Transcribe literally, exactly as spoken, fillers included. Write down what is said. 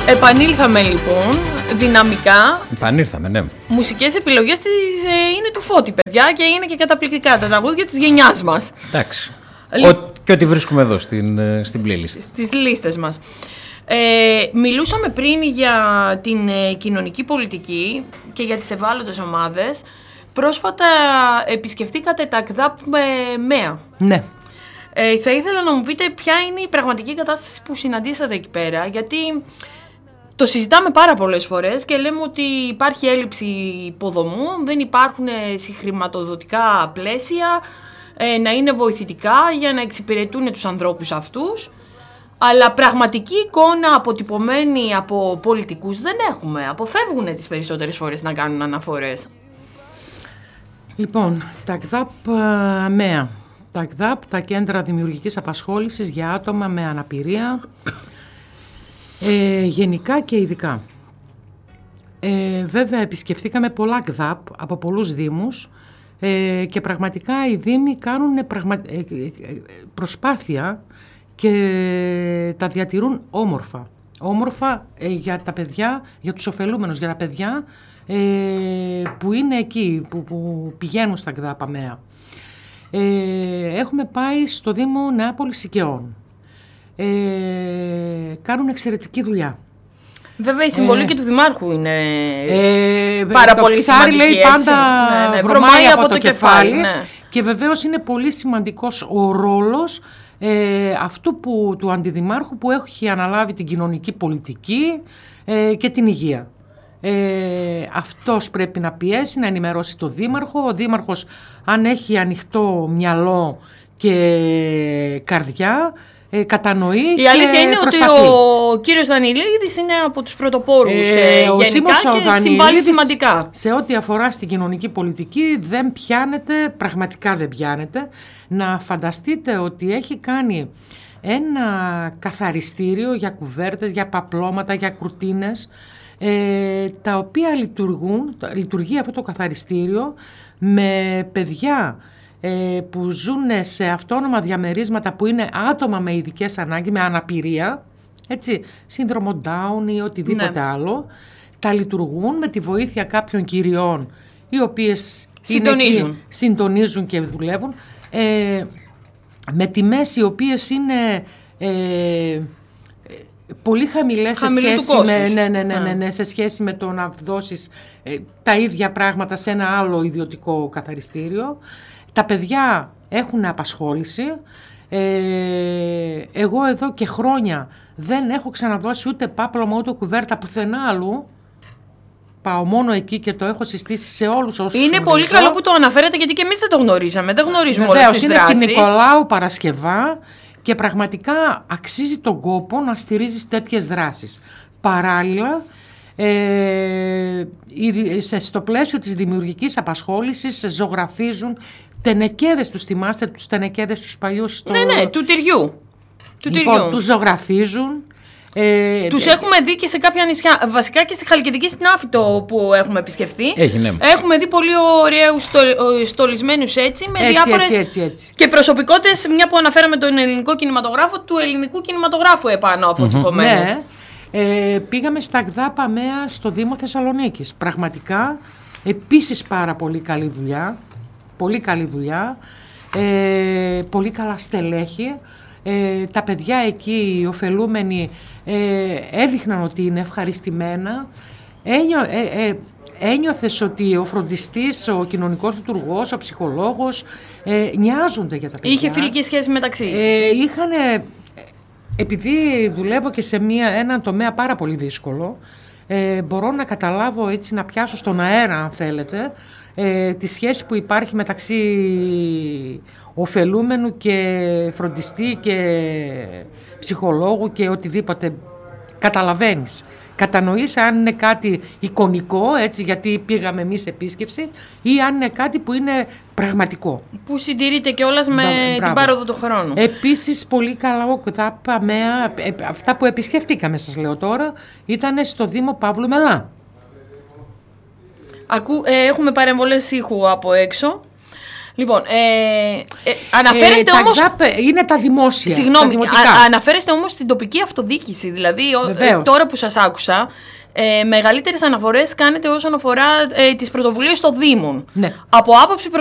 Επανήλθαμε λοιπόν, δυναμικά. Επανήλθαμε, ναι. Μουσικές επιλογές της, ε, είναι του Φώτη, παιδιά, και είναι και καταπληκτικά τα τραγούδια της γενιάς μας. Εντάξει. Λ... Ο, και ό,τι βρίσκουμε εδώ στην, στην playlist. Στις λίστες μας. Ε, μιλούσαμε πριν για την ε, κοινωνική πολιτική και για τις ευάλωτες ομάδες. Πρόσφατα επισκεφτήκατε τα ΚΔΑΠ με ΜΕΑ. Ναι. Ε, θα ήθελα να μου πείτε ποια είναι η πραγματική κατάσταση που συναντήσατε εκεί πέρα, γιατί το συζητάμε πάρα πολλές φορές και λέμε ότι υπάρχει έλλειψη υποδομών, δεν υπάρχουν συγχρηματοδοτικά πλαίσια, ε, να είναι βοηθητικά για να εξυπηρετούν τους ανθρώπους αυτούς, αλλά πραγματική εικόνα αποτυπωμένη από πολιτικούς δεν έχουμε. Αποφεύγουν τις περισσότερες φορές να κάνουν αναφορές. Λοιπόν, τα ΚΔΑΠ ΜΕΑ. Τα ΚΔΑΠ, τα Κέντρα Δημιουργικής Απασχόλησης για άτομα με αναπηρία, ε, γενικά και ειδικά. Ε, βέβαια, επισκεφτήκαμε πολλά ΚΔΑΠ από πολλούς δήμους ε, και πραγματικά οι δήμοι κάνουν πραγμα... ε, προσπάθεια και τα διατηρούν όμορφα. Όμορφα ε, για τα παιδιά, για τους ωφελούμενους, για τα παιδιά ε, που είναι εκεί, που, που πηγαίνουν στα ΚΔΑΠ ΜΕΑ. Ε, έχουμε πάει στο Δήμο Νεάπολης Οικαιών. Ε, κάνουν εξαιρετική δουλειά. Βέβαια η συμβολή ε, και του Δημάρχου είναι ε, πάρα το πολύ σημαντική. Λέει πάντα ναι, ναι, βρωμάει από, από το, το κεφάλι, κεφάλι ναι. Και βεβαίως είναι πολύ σημαντικός ο ρόλος ε, αυτού που, του αντιδημάρχου που έχει αναλάβει την κοινωνική πολιτική ε, και την υγεία. Ε, αυτός πρέπει να πιέσει, να ενημερώσει το δήμαρχο. Ο δήμαρχος, αν έχει ανοιχτό μυαλό και καρδιά, ε, κατανοεί. Η και αλήθεια είναι προσπαθεί. Ότι ο κύριος Δανιλίδης είναι από τους πρωτοπόρους ε, ε, γενικά και συμβάλλει σημαντικά. Σε ό,τι αφορά στην κοινωνική πολιτική δεν πιάνεται, πραγματικά δεν πιάνεται. Να φανταστείτε ότι έχει κάνει ένα καθαριστήριο για κουβέρτες, για παπλώματα, για κουρτίνες, Ε, τα οποία λειτουργούν, λειτουργεί αυτό το καθαριστήριο με παιδιά ε, που ζουν σε αυτόνομα διαμερίσματα που είναι άτομα με ειδικές ανάγκες, με αναπηρία, έτσι, σύνδρομο Down ή οτιδήποτε ναι. άλλο. Τα λειτουργούν με τη βοήθεια κάποιων κυριών οι οποίες συντονίζουν, είναι, συντονίζουν και δουλεύουν ε, με τιμές οι οποίες είναι ε, πολύ χαμηλές σε σχέση, με, ναι, ναι, ναι, ναι, ναι, σε σχέση με το να δώσεις ε, τα ίδια πράγματα σε ένα άλλο ιδιωτικό καθαριστήριο. Τα παιδιά έχουν απασχόληση. Ε, εγώ εδώ και χρόνια δεν έχω ξαναδώσει ούτε πάπλωμα ούτε κουβέρτα πουθενά άλλου. Πάω μόνο εκεί και το έχω συστήσει σε όλους όσους είναι γνωρίζω. πολύ καλό που το αναφέρετε, γιατί και εμείς δεν το γνωρίζαμε. Δεν γνωρίζουμε όλες τις δράσεις. Είναι στην Νικολάου Παρασκευά. Και πραγματικά αξίζει τον κόπο να στηρίζεις τέτοιες δράσεις. Παράλληλα, ε, στο πλαίσιο της δημιουργικής απασχόλησης ζωγραφίζουν τενεκέδες, τους θυμάστε, τους τενεκέδες τους παλιούς στο... Ναι, ναι, του τυριού. Του λοιπόν, τυριού. τους ζωγραφίζουν. Ε, τους ε, έχουμε δει και σε κάποια νησιά, βασικά και στη Χαλκιδική στην Άφητο που έχουμε επισκεφθεί. Έγινε. Έχουμε δει πολύ ωραίους στολ, στολισμένους έτσι, με έτσι, διάφορες έτσι, έτσι, έτσι. και προσωπικότητες, μια που αναφέραμε τον ελληνικό κινηματογράφο, του ελληνικού κινηματογράφου επάνω αποτυπωμένες. Mm-hmm. Ναι. Ε, πήγαμε στα ΚΔΑΠ ΜΕΑ στο Δήμο Θεσσαλονίκης. Πραγματικά, επίσης πάρα πολύ καλή δουλειά. Πολύ καλή δουλειά. Ε, πολύ καλά στελέχη. Ε, τα παιδιά εκεί, οι ωφελούμενοι, ε, έδειχναν ότι είναι ευχαριστημένα. Ένιω, ε, ε, ένιωθες ότι ο φροντιστής, ο κοινωνικός λειτουργός, ο ψυχολόγος ε, νοιάζονται για τα παιδιά. Είχε φιλική σχέση μεταξύ. Ε, είχανε, επειδή δουλεύω και σε μια, ένα τομέα πάρα πολύ δύσκολο, ε, μπορώ να καταλάβω, έτσι, να πιάσω στον αέρα, αν θέλετε, ε, τη σχέση που υπάρχει μεταξύ ωφελούμενου και φροντιστή και ψυχολόγου και οτιδήποτε. Καταλαβαίνεις. Κατανοείς αν είναι κάτι εικονικό, έτσι, γιατί πήγαμε εμείς επίσκεψη, ή αν είναι κάτι που είναι πραγματικό. Που συντηρείται κιόλας με Μπράβο. την πάροδο του χρόνου. Επίσης, πολύ καλά ο ΚΔΑΠ ΜΕΑ, αυτά που επισκεφτήκαμε, σας λέω τώρα, ήταν στο Δήμο Παύλου Μελά. Ακού, ε, έχουμε παρεμβολές ήχου από έξω. Λοιπόν, ε, ε, αναφέρεστε ε, όμως... Τα ΚΔΑΠ είναι τα δημόσια. Συγγνώμη, τα α, αναφέρεστε όμως στην τοπική αυτοδιοίκηση. Δηλαδή, ε, τώρα που σας άκουσα, ε, μεγαλύτερες αναφορές κάνετε όσον αφορά ε, τις πρωτοβουλίες των Δήμων. Ναι. Από άποψη